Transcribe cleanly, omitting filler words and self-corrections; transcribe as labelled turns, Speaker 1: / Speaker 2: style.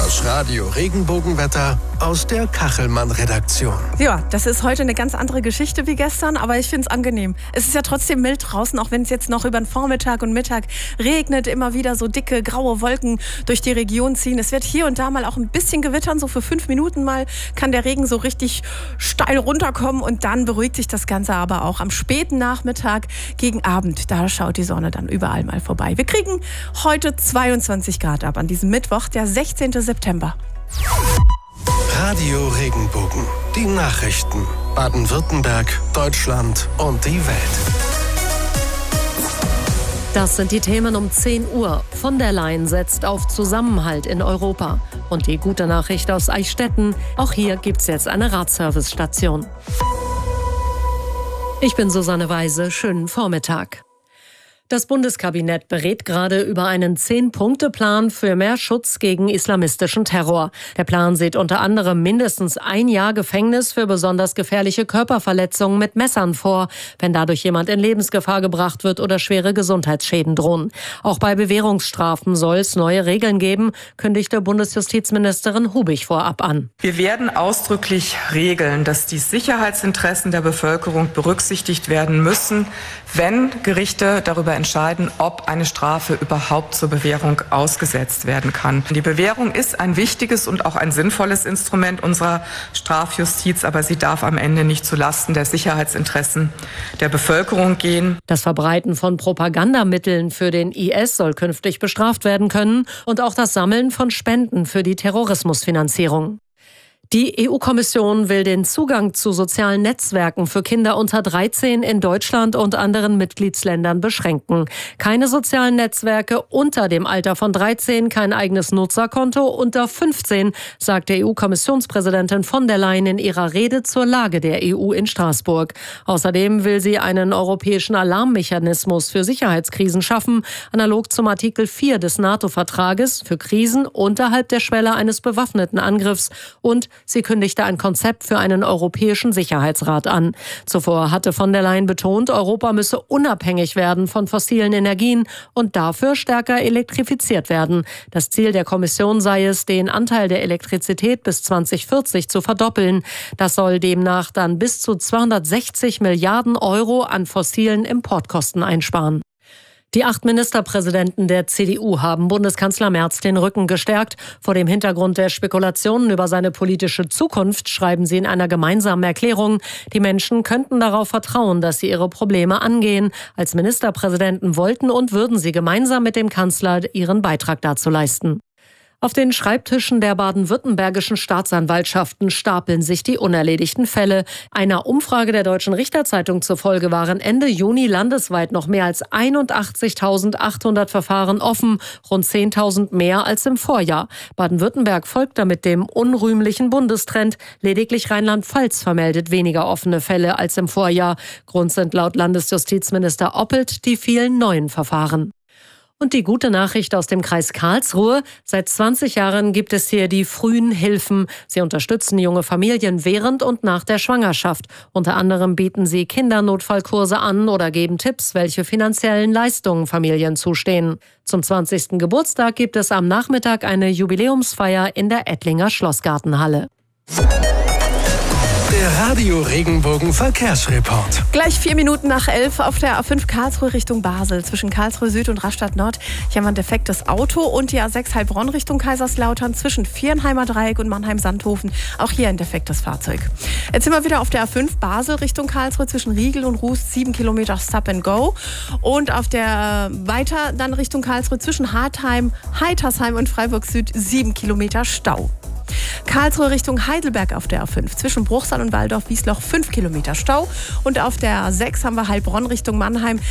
Speaker 1: Das Radio-Regenbogenwetter aus der Kachelmann-Redaktion.
Speaker 2: Ja, das ist heute eine ganz andere Geschichte wie gestern, aber ich finde es angenehm. Es ist ja trotzdem mild draußen, auch wenn es jetzt noch über den Vormittag und Mittag regnet, immer wieder so dicke, graue Wolken durch die Region ziehen. Es wird hier und da mal auch ein bisschen gewittern, so für 5 Minuten mal kann der Regen so richtig steil runterkommen und dann beruhigt sich das Ganze aber auch am späten Nachmittag gegen Abend. Da schaut die Sonne dann überall mal vorbei. Wir kriegen heute 22 Grad ab an diesem Mittwoch, der 16. September.
Speaker 1: Radio Regenbogen. Die Nachrichten. Baden-Württemberg, Deutschland und die Welt.
Speaker 3: Das sind die Themen um 10 Uhr. Von der Leyen setzt auf Zusammenhalt in Europa. Und die gute Nachricht aus Eichstätten, auch hier gibt's jetzt eine Radservice-Station. Ich bin Susanne Weise, schönen Vormittag. Das Bundeskabinett berät gerade über einen 10-Punkte-Plan für mehr Schutz gegen islamistischen Terror. Der Plan sieht unter anderem mindestens 1 Jahr Gefängnis für besonders gefährliche Körperverletzungen mit Messern vor, wenn dadurch jemand in Lebensgefahr gebracht wird oder schwere Gesundheitsschäden drohen. Auch bei Bewährungsstrafen soll es neue Regeln geben, kündigte Bundesjustizministerin Hubig vorab an.
Speaker 4: Wir werden ausdrücklich regeln, dass die Sicherheitsinteressen der Bevölkerung berücksichtigt werden müssen, wenn Gerichte darüber entscheiden, ob eine Strafe überhaupt zur Bewährung ausgesetzt werden kann. Die Bewährung ist ein wichtiges und auch ein sinnvolles Instrument unserer Strafjustiz, aber sie darf am Ende nicht zulasten der Sicherheitsinteressen der Bevölkerung gehen.
Speaker 3: Das Verbreiten von Propagandamitteln für den IS soll künftig bestraft werden können und auch das Sammeln von Spenden für die Terrorismusfinanzierung. Die EU-Kommission will den Zugang zu sozialen Netzwerken für Kinder unter 13 in Deutschland und anderen Mitgliedsländern beschränken. Keine sozialen Netzwerke unter dem Alter von 13, kein eigenes Nutzerkonto unter 15, sagte EU-Kommissionspräsidentin von der Leyen in ihrer Rede zur Lage der EU in Straßburg. Außerdem will sie einen europäischen Alarmmechanismus für Sicherheitskrisen schaffen, analog zum Artikel 4 des NATO-Vertrages für Krisen unterhalb der Schwelle eines bewaffneten Angriffs, und sie kündigte ein Konzept für einen europäischen Sicherheitsrat an. Zuvor hatte von der Leyen betont, Europa müsse unabhängig werden von fossilen Energien und dafür stärker elektrifiziert werden. Das Ziel der Kommission sei es, den Anteil der Elektrizität bis 2040 zu verdoppeln. Das soll demnach dann bis zu 260 Milliarden Euro an fossilen Importkosten einsparen. Die 8 Ministerpräsidenten der CDU haben Bundeskanzler Merz den Rücken gestärkt. Vor dem Hintergrund der Spekulationen über seine politische Zukunft schreiben sie in einer gemeinsamen Erklärung, die Menschen könnten darauf vertrauen, dass sie ihre Probleme angehen. Als Ministerpräsidenten wollten und würden sie gemeinsam mit dem Kanzler ihren Beitrag dazu leisten. Auf den Schreibtischen der baden-württembergischen Staatsanwaltschaften stapeln sich die unerledigten Fälle. Einer Umfrage der Deutschen Richterzeitung zufolge waren Ende Juni landesweit noch mehr als 81.800 Verfahren offen, rund 10.000 mehr als im Vorjahr. Baden-Württemberg folgt damit dem unrühmlichen Bundestrend. Lediglich Rheinland-Pfalz vermeldet weniger offene Fälle als im Vorjahr. Grund sind laut Landesjustizminister Oppelt die vielen neuen Verfahren. Und die gute Nachricht aus dem Kreis Karlsruhe: Seit 20 Jahren gibt es hier die frühen Hilfen. Sie unterstützen junge Familien während und nach der Schwangerschaft. Unter anderem bieten sie Kindernotfallkurse an oder geben Tipps, welche finanziellen Leistungen Familien zustehen. Zum 20. Geburtstag gibt es am Nachmittag eine Jubiläumsfeier in der Ettlinger Schlossgartenhalle.
Speaker 1: Der Radio Regenbogen Verkehrsreport.
Speaker 2: Gleich 4 Minuten nach 11 auf der A5 Karlsruhe Richtung Basel. Zwischen Karlsruhe Süd und Rastatt Nord. Hier haben wir ein defektes Auto. Und die A6 Heilbronn Richtung Kaiserslautern zwischen Vierenheimer Dreieck und Mannheim-Sandhofen. Auch hier ein defektes Fahrzeug. Jetzt sind wir wieder auf der A5 Basel Richtung Karlsruhe zwischen Riegel und Ruß. 7 Kilometer Stop and Go. Und auf der weiter dann Richtung Karlsruhe zwischen Hartheim, Heitersheim und Freiburg Süd 7 Kilometer Stau. Karlsruhe Richtung Heidelberg auf der A5. Zwischen Bruchsal und Waldorf-Wiesloch 5 Kilometer Stau. Und auf der A6 haben wir Heilbronn Richtung Mannheim.